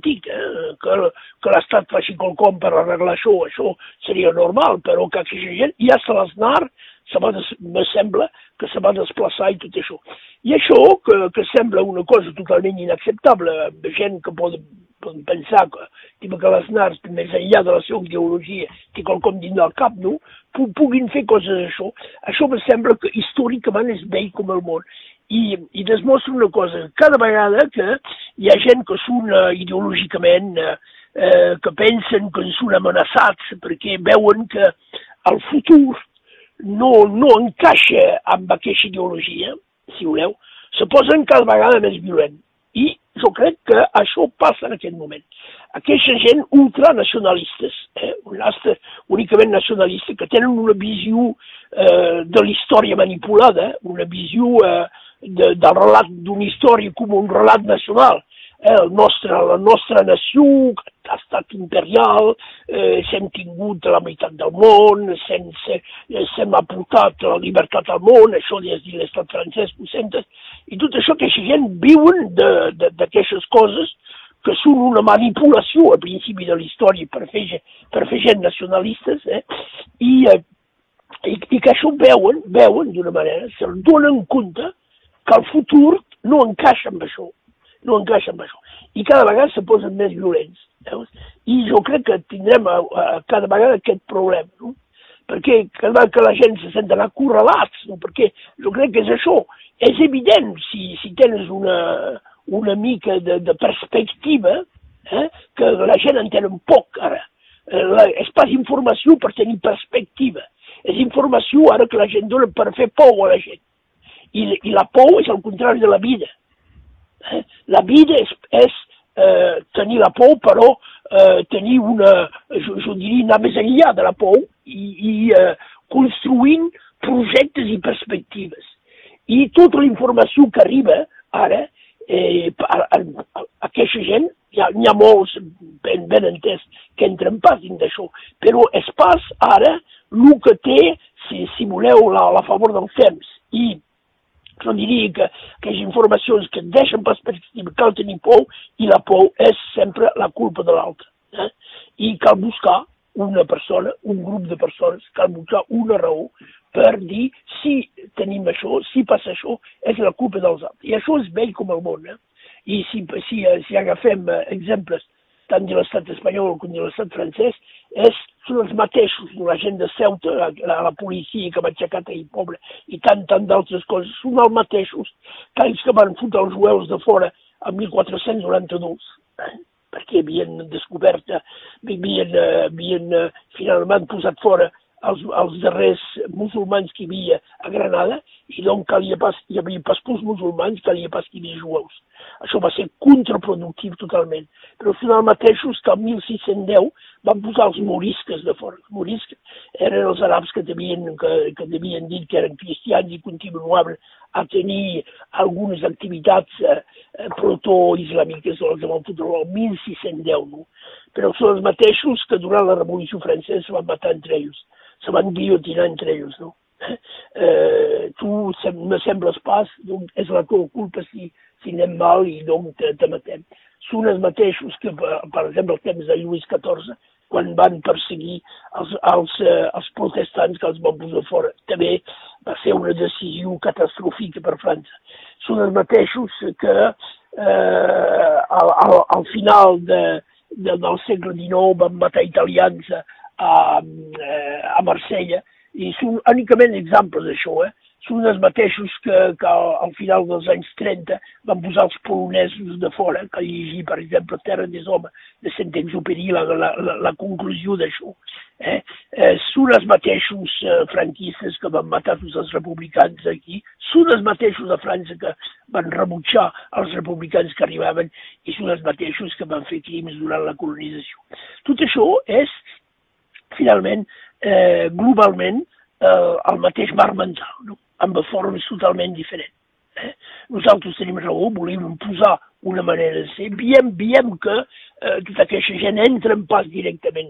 antic, que l'Estat faci quelcom per arreglar això seria normal, però que aquesta gent ja se l'Aznar me sembla que se va desplaçar i tot això. I això, que sembla una cosa totalment inacceptable, gent que poden pensar que l'Aznar, més enllà de la seva ideologia, té quelcom dins del cap, no? Puguin fer coses d'això. Això me sembla que històricament és vell com el món. I demostra una cosa, cada vegada que hi ha gent que són ideològicament, que pensen que són amenaçats perquè veuen que el futur no encaixa amb aquesta ideologia, si voleu, se posen cada vegada més violents. I jo crec que això passa en aquest moment. Aquesta gent ultranacionalistes, únicament nacionalistes, que tenen una visió de la història manipulada, una visió del relat d'una història com un relat nacional. La nostra nació, que ha estat imperial, s'hem tingut la meitat del món, s'hem aportat la llibertat al món, això des de l'estat francès, i tot això que aquesta gent viuen d'aquestes coses que són una manipulació al principi de la història per fer gent nacionalistes, i que això veuen d'una manera, se'n donen compte que el futur no encaixa amb això. I cada vegada se posen més violents. Veus? I jo crec que tindrem cada vegada aquest problema, no? Perquè cada vegada que la gent se senten acorralats, no? Perquè jo crec que és això. És evident, si tens una mica de perspectiva, que la gent en tenen poc ara. És pas informació per tenir perspectiva. És informació ara que la gent dona per fer por a la gent. I la por és el contrari de la vida. La vida és tenir la por, però tenir jo diria, anar més enllà de la por i construint projectes i perspectives. I tota la informació que arriba ara, aquesta gent, n'hi ha molts ben entès que entren pas dins d'això, però és pas ara el que té, si voleu, la favor del temps. I jo diria que aquelles informacions que et deixen perspectiva cal tenir por, i la por és sempre la culpa de l'altre. I cal buscar una persona, un grup de persones, cal buscar una raó per dir si tenim això, si passa això, és la culpa dels altres. I això és vell com el món. I si agafem exemples tant de l'estat espanyol com de l'estat francès, són els mateixos, la gent de Ceuta, la policia que va aixecat ahir, poble, i tant d'altres coses, són els mateixos que ells que van fotre els jueus de fora en 1492, perquè havien descobert, havien finalment posat fora els darrers musulmans que hi havia a Granada, i doncs hi havia pas pels musulmans, calia pas que hi havia jueus. Això va ser contraproductiu totalment. Però són els mateixos que el 1610 van posar els morisques de fora. Els morisques eren els arabs que devien dir que eren cristians i continuaven a tenir algunes activitats proto-islàmiques, els van fotre el 1610, no? Però són els mateixos que durant la Revolució Francesa se van matar entre ells, se van guillotinar entre ells, no? Tu me sembles pas, doncs és la teva culpa si anem mal i doncs te matem. Són els mateixos que, per exemple, el temps de Lluís XIV, quan van perseguir els protestants que els van posar fora. També va ser una decisió catastròfica per França. Són els mateixos que al final del segle XIX van matar italians a Marsella, i són únicament exemples d'això. Són els mateixos que al final dels anys 30 van posar els polonesos de fora, que llegir, per exemple, Terra des Homes, de Saint-Exupéry, la conclusió d'això. Són els mateixos franquistes que van matar tots els republicans aquí, són els mateixos de França que van rebutjar els republicans que arribaven, i són els mateixos que van fer crims durant la colonització. Tot això és, finalment, globalment, el mateix mar mental, no? Amb formes totalment diferents. Nosaltres tenim raó, volem posar una manera de ser, veiem que tota aquesta gent entra en pas directament,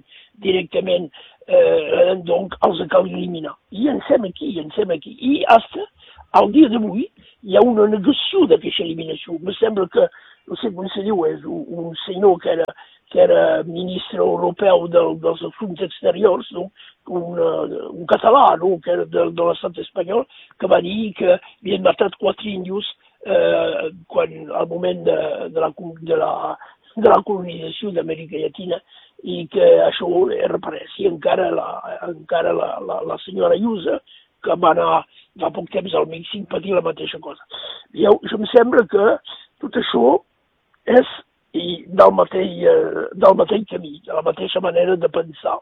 doncs els cal eliminar. I en sem aquí. I fins al dia d'avui hi ha una negació d'aquesta eliminació. Me sembla que no sé com se diu, és un senyor que era ministre europeu dels assumptes exteriors, no? Un català, no? Que era de l'estat espanyol, que va dir que havien matat 4 índios al moment de la colonització d'Amèrica Llatina, i que això reapareixia encara la senyora Ayuso, que va anar fa poc temps al Mèxic per dir la mateixa cosa. Jo em sembla que tot això és del mateix camí, de la mateixa manera de pensar.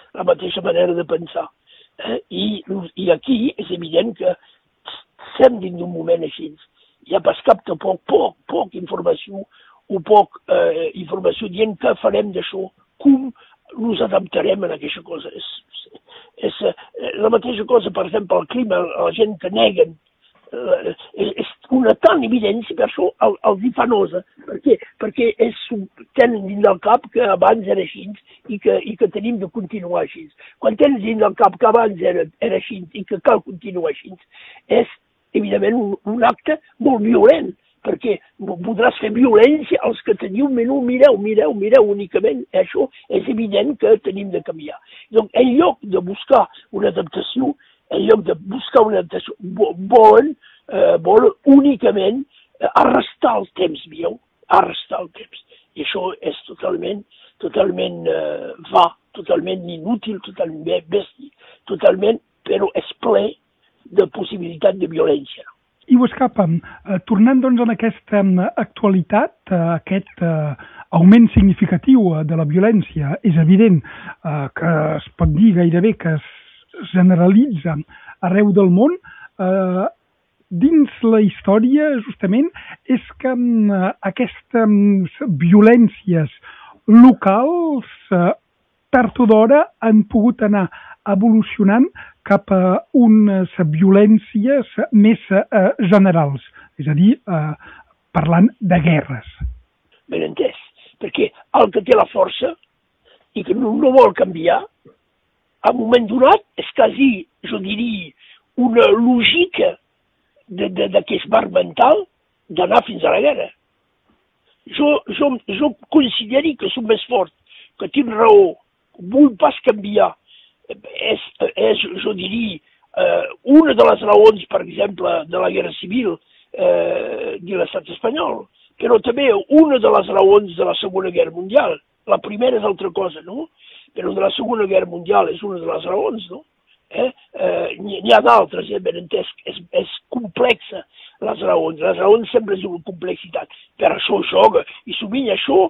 I aquí és evident que estem dins d'un moment així. Hi ha pas cap de poc informació o poc informació dient què farem d'això, com ens adaptarem a aquesta cosa. És la mateixa cosa, per exemple, el clima, la gent que neguen, és una tan evidència, per això els hi fa nosa. Per què? Perquè tenen dins del cap que abans era així i que tenim de continuar així. Quan tens dins del cap que abans era així i que cal continuar així, és evidentment un acte molt violent, perquè podràs fer violència als que teniu menú, mireu únicament. Això és evident que tenim de canviar. Donc, en lloc de buscar una adaptació, volen únicament arrestar el temps, veieu? Arrestar el temps. I això és totalment va, totalment inútil, totalment bèstia, però és ple de possibilitat de violència. Ivo Escapa, tornant doncs en aquesta actualitat, aquest augment significatiu de la violència, és evident que es pot dir gairebé que es generalitza arreu del món. Dins la història, justament, és que aquestes violències locals tard o d'hora han pogut anar evolucionant cap a unes violències més generals, és a dir, parlant de guerres. Ben entès, perquè el que té la força i que no vol canviar, a un moment donat és quasi, jo diria, una lògica d'aquest marc mental d'anar fins a la guerra. Jo considero que som més forts, que tinc raó, vull pas canviar. És, jo diria, una de les raons, per exemple, de la guerra civil de l'estat espanyol, però també una de les raons de la Segona Guerra Mundial. La primera és altra cosa, no? Però de la Segona Guerra Mundial és una de les raons, no? N'hi ha d'altres, ben entès, és complexa les raons sempre és una complexitat, per això joga, i sovint això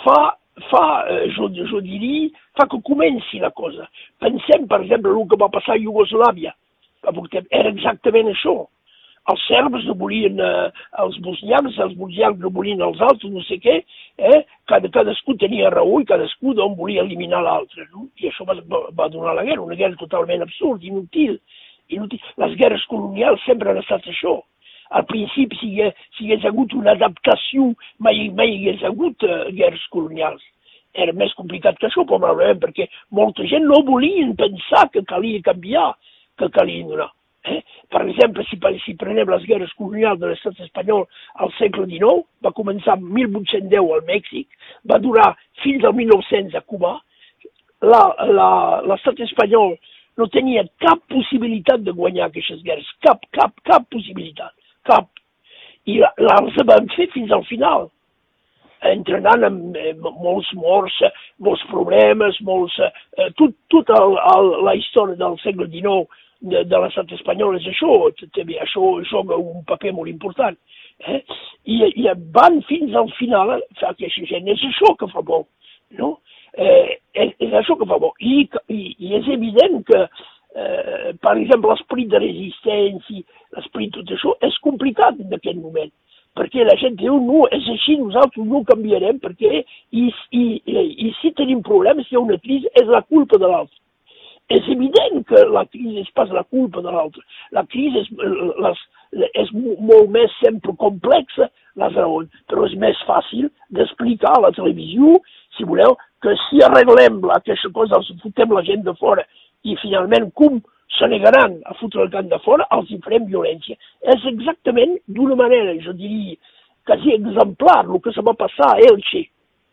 jo diria, fa que comenci la cosa. Pensem, per exemple, el que va passar a Iugoslàvia. Era exactament això. Els serbs no volien els bosnians no volien els altres, no sé què. Cadascú tenia raó i cadascú volia eliminar l'altre. No? I això va donar la guerra, una guerra totalment absurda, inútil. Les guerres colonials sempre han estat això. Al principi, si hi hagués hagut una adaptació, mai hi hagués hagut guerres colonials. Era més complicat que això, probablement, perquè molta gent no volien pensar que calia canviar, que calia donar. Per exemple, si prenem les guerres colonials de l'estat espanyol al segle XIX, va començar en 1810 al Mèxic, va durar fins al 1900 a Cuba. L'estat espanyol no tenia cap possibilitat de guanyar aquestes guerres, cap possibilitat. Cap. I els van fer fins al final, entrenant amb molts morts, molts problemes, tota la història del segle XIX de l'estat espanyol és això, també això joga un paper molt important. I van fins al final fer aquesta gent, és això que fa bo, no? És això que fa bo. I és evident que per exemple, l'esperit de resistència, l'esperit tot això, és complicat en aquest moment, perquè la gent diu, no, és així, nosaltres no ho canviarem, perquè si tenim problemes, si hi ha una crisi, és la culpa de l'altre. És evident que la crisi és pas la culpa de l'altre. La crisi és molt més sempre complexa, les raons, però és més fàcil d'explicar a la televisió, si voleu, que si arreglem aquesta cosa, els fotem la gent de fora, i finalment com se negaran a fotre el camp de fora, els hi farem violència. És exactament d'una manera, jo diria, quasi exemplar el que se va passar a Elche,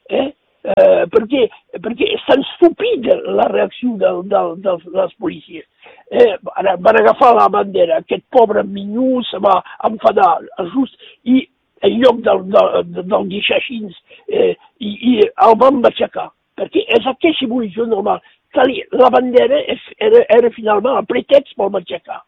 perquè és tan estúpida la reacció de les policies. Van agafar la bandera, aquest pobre Minyó se va enfadar just i en lloc del guixaixins i el van aixecar, perquè és aquesta evolució normal. La bandera era finalment el pretext per m'aixecar.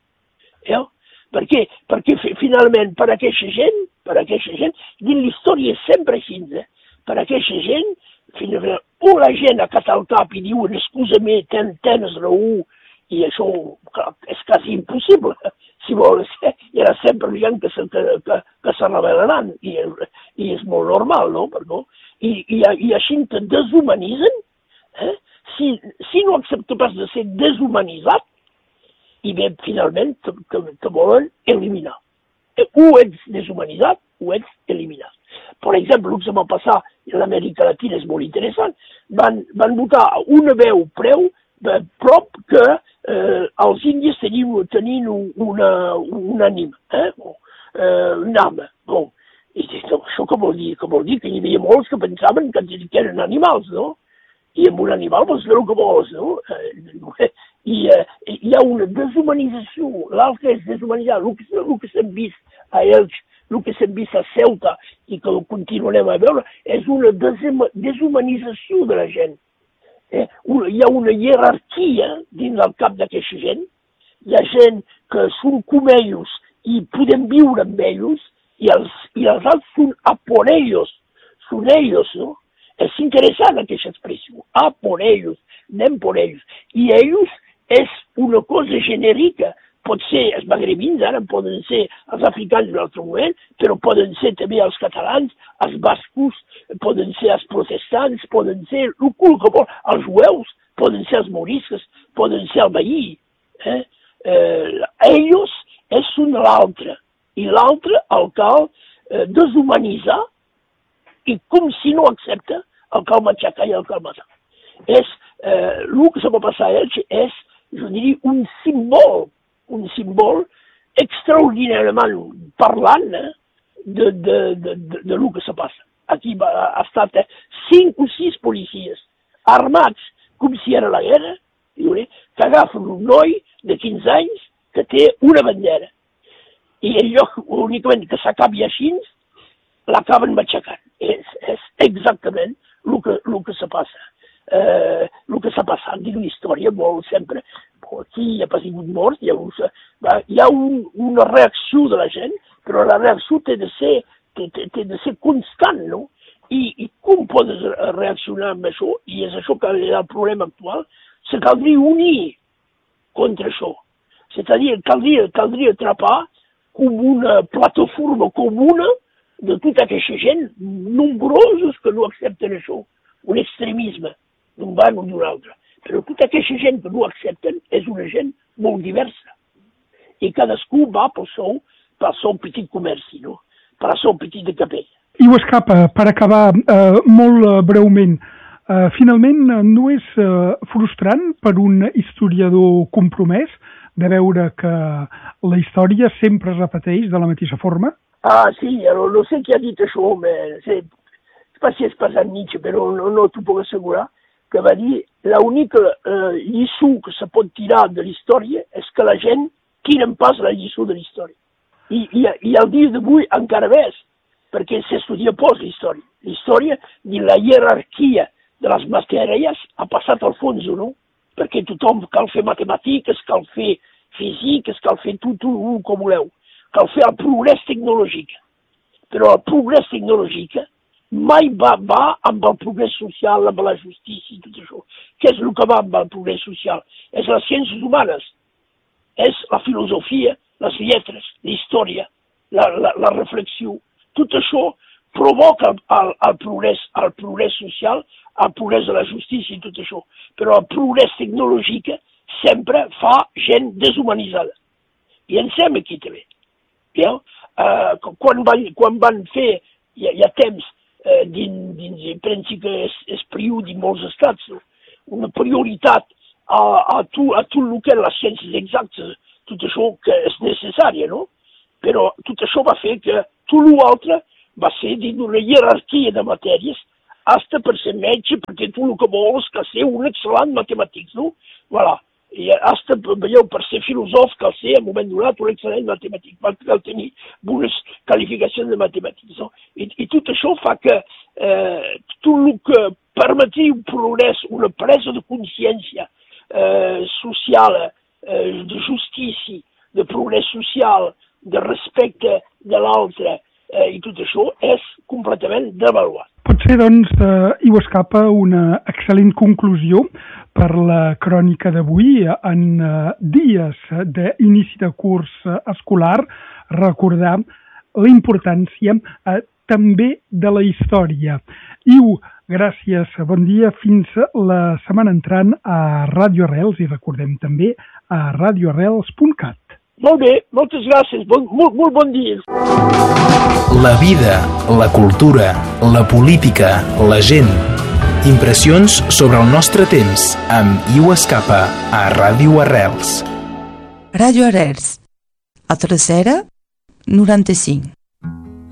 Perquè finalment per aquesta gent, dins la història és sempre així, per aquesta gent, o la gent ha catat el cap i diuen excusa-me, tens raó, i això és quasi impossible, si vols. Hi ha sempre gent que se rebel·laran, i és molt normal, no? I així te deshumanitzen. Si no acceptes pas de ser deshumanitzat, i bé, finalment, te volen eliminar. O ets deshumanitzat o ets eliminat. Per exemple, el que se va passar a l'Amèrica Latina és molt interessant. Van votar una veu prop que els indis tenien una ànima, una ànima. I això què vol dir? Què vol dir? Que hi havia molts que pensaven que eren animals, no? I amb un animal vols fer el que vols, no? I hi ha una deshumanització, l'altre és deshumanitzar, el que s'hem vist a Elx, el que s'hem vist a Ceuta i que ho continuarem a veure, és una deshumanització de la gent. Hi ha una jerarquia dins del cap d'aquesta gent, hi ha gent que són com ells i podem viure amb ells, i els altres són a por ellos, són ells, no? És interessant aquesta expressió, a por ellos, anem por ellos. I ells és una cosa genèrica, pot ser els magrebins, ara poden ser els africans d'un altre moment, però poden ser també els catalans, els bascos, poden ser els protestants, poden ser el cul que vol, els jueus, poden ser els morisques, poden ser el veí. Ells és un l'altre, i l'altre el cal deshumanitzar i com si no accepta el cal matxacar i el cal matar. El que se va passar a Elx és, jo diria, un símbol extraordinàriament parlant de lo que se passa. Aquí ha estat 5 o 6 policies armats com si era la guerra, que agafen un noi de 15 anys que té una bandera. I en lloc únicament que s'acabi així, l'acaben matxacant. És exactament el que se passa. El que s'ha passat dins la història, molt sempre. Aquí hi ha pas hagut morts, hi ha una reacció de la gent, però la reacció té de ser constant, no? I com podes reaccionar amb això? I és això que és el problema actual. Se caldria unir contra això. És-a-dir, caldria atrapar com una plataforma comuna de tota aquesta gent, nombrosos que no accepten això, un extremisme d'un band o d'un altre. Però tota aquesta gent que no accepten és una gent molt diversa. I cadascú va pel seu petit comerç, no? Per la seu petit de capella. I ho escapa, per acabar molt breument. Finalment, no és frustrant per un historiador compromès de veure que la història sempre es repeteix de la mateixa forma? Sí, no sé qui ha dit això, no sé si és passat Nietzsche, però no t'ho puc assegurar, que va dir l'única lliçó que se pot tirar de la història és que la gent tira en pas la lliçó de la història. I el dia d'avui encara més, perquè s'estudia poc la història. La història, ni la jerarquia de les matèries ha passat al fons, no? Perquè tothom cal fer matemàtiques, cal fer físiques, cal fer tot com voleu. Cal fer el progrés tecnològic. Però el progrés tecnològic mai va amb el progrés social, amb la justícia i tot això. Què és el que va amb el progrés social? És les ciències humanes, és la filosofia, les lletres, la història, la reflexió. Tot això provoca el progrés social, el progrés de la justícia i tot això. Però el progrés tecnològic sempre fa gent deshumanitzada. I ens sem aquí també. Quan van fer, hi ha temps, penso que és període en molts estats, una prioritat a tot el que eren les ciències exactes, tot això que és necessari, no? Però tot això va fer que tot l'altre va ser dins d'una jerarquia de matèries, hasta per ser metge, perquè tu el que vols que ser un excel·lent matemàtic, no? Voilà. I hasta, veieu, per ser filòsof cal ser, a un moment donat, un excel·lent matemàtic, cal tenir bones qualificacions de matemàtics, no? I tot això fa que tot el que permetia un progrés, una presa de consciència social, de justícia, de progrés social, de respecte de l'altre, i tot això és completament devaluat. Potser, doncs, hi ho escapa una excel·lent conclusió per la crònica d'avui. En dies d'inici de curs escolar, recordar la importància també de la història. Iu, gràcies, bon dia, fins la setmana entrant a Ràdio Arrels i recordem també a radioarrels.cat. Molt bé, moltes gràcies, molt bon dia. La vida, la cultura, la política, la gent. Impressions sobre el nostre temps amb Iu Escapa a Ràdio Arrels. Ràdio Arrels, a Tercera, 95.